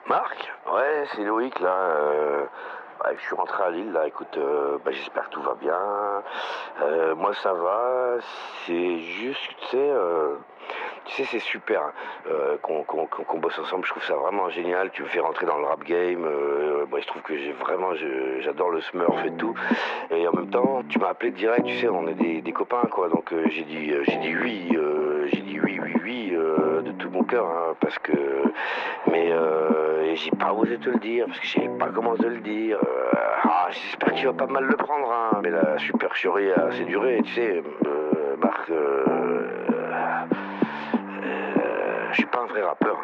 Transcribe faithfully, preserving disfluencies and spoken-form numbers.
Marc? Ouais, c'est Loïc là. Euh, ouais, je suis rentré à Lille là. Écoute, euh, bah, j'espère que tout va bien. Euh, moi ça va. C'est juste, tu sais, euh, tu sais, c'est super hein, euh, qu'on qu'on- qu'on- qu'on bosse ensemble. Je trouve ça vraiment génial. Tu me fais rentrer dans le rap game. Euh, bah, je trouve que j'ai vraiment, je- j'adore le Smurf et tout. Et en même temps, tu m'as appelé direct. Tu sais, on est des, des copains quoi. Donc euh, j'ai dit, euh, j'ai dit oui. euh, j'ai dit oui, oui, oui euh, de tout mon cœur hein, parce que. Mais euh, et j'ai pas osé te le dire parce que je savais pas comment te le dire. Euh, ah, j'espère que tu vas pas mal le prendre. Hein. Mais la supercherie a assez duré, tu sais, euh, Marc. Euh, euh, je suis pas un vrai rappeur.